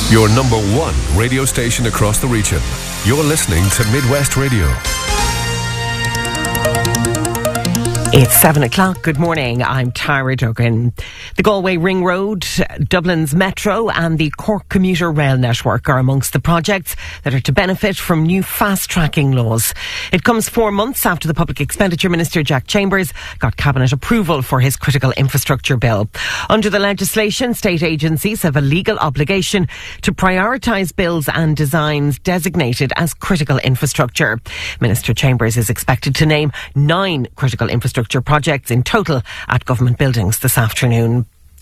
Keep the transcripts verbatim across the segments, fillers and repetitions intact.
Your number one radio station across the region. You're listening to Midwest Radio. It's seven o'clock. Good morning. I'm Tara Duggan. The Galway Ring Road, Dublin's Metro and the Cork Commuter Rail Network are amongst the projects that are to benefit from new fast-tracking laws. It comes four months after the Public Expenditure Minister Jack Chambers got Cabinet approval for his critical infrastructure bill. Under the legislation, state agencies have a legal obligation to prioritise bills and designs designated as critical infrastructure. Minister Chambers is expected to name nine critical infrastructure projects in total at government buildings this afternoon.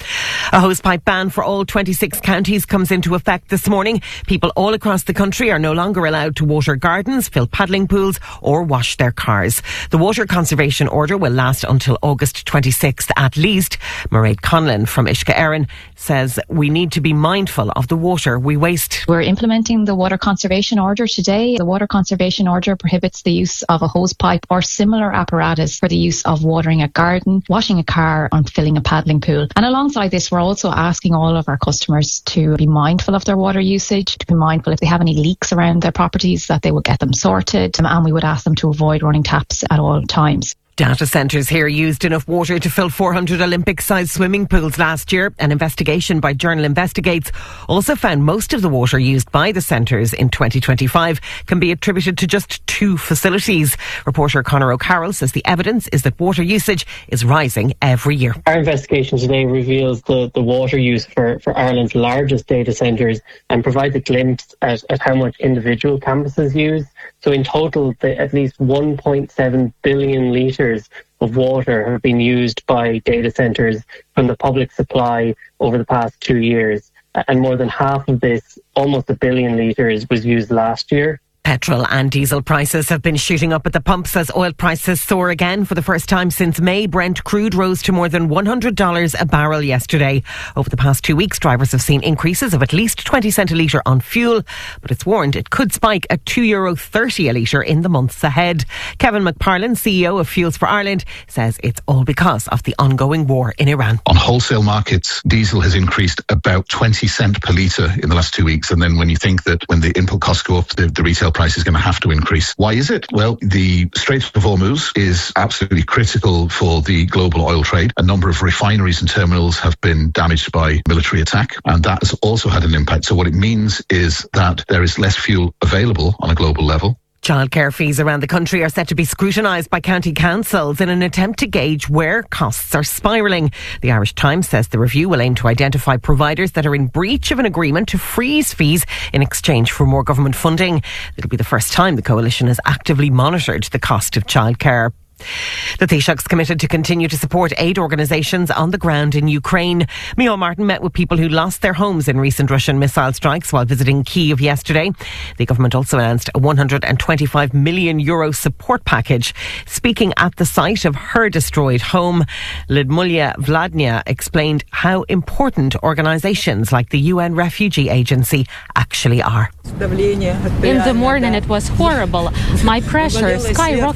A hosepipe ban for all twenty-six counties comes into effect this morning. People all across the country are no longer allowed to water gardens, fill paddling pools or wash their cars. The water conservation order will last until August twenty-sixth at least. Mairead Conlon from Uisce Éireann says we need to be mindful of the water we waste. We're implementing the water conservation order today. The water conservation order prohibits the use of a hosepipe or similar apparatus for the use of watering a garden, washing a car and filling a paddling pool. And along Alongside this, we're also asking all of our customers to be mindful of their water usage, to be mindful if they have any leaks around their properties that they will get them sorted, and we would ask them to avoid running taps at all times. Data centres here used enough water to fill four hundred Olympic-sized swimming pools last year. An investigation by Journal Investigates also found most of the water used by the centres in twenty twenty-five can be attributed to just two facilities. Reporter Conor O'Carroll says the evidence is that water usage is rising every year. Our investigation today reveals the, the water use for, for Ireland's largest data centres and provides a glimpse at, at how much individual campuses use. So in total, the, at least one point seven billion litres of water have been used by data centres from the public supply over the past two years. And more than half of this, almost a billion litres, was used last year. Petrol and diesel prices have been shooting up at the pumps as oil prices soar again. For the first time since May, Brent crude rose to more than one hundred dollars a barrel yesterday. Over the past two weeks, drivers have seen increases of at least twenty cent a litre on fuel, but it's warned it could spike at two euro thirty a litre in the months ahead. Kevin McParlin, C E O of Fuels for Ireland, says it's all because of the ongoing war in Iran. On wholesale markets, diesel has increased about twenty cent per litre in the last two weeks. And then when you think that when the input costs go up, the, the retail price is going to have to increase. Why is it? Well, the Strait of Hormuz is absolutely critical for the global oil trade. A number of refineries and terminals have been damaged by military attack, and that has also had an impact. So what it means is that there is less fuel available on a global level. Childcare fees around the country are set to be scrutinised by county councils in an attempt to gauge where costs are spiralling. The Irish Times says the review will aim to identify providers that are in breach of an agreement to freeze fees in exchange for more government funding. It'll be the first time the coalition has actively monitored the cost of childcare. The Taoiseach's committed to continue to support aid organisations on the ground in Ukraine. Micheál Martin met with people who lost their homes in recent Russian missile strikes while visiting Kyiv yesterday. The government also announced a one hundred twenty-five million euro support package. Speaking at the site of her destroyed home, Lyudmila Vladnya explained how important organisations like the U N Refugee Agency actually are. In the morning it was horrible. My pressure skyrocketed.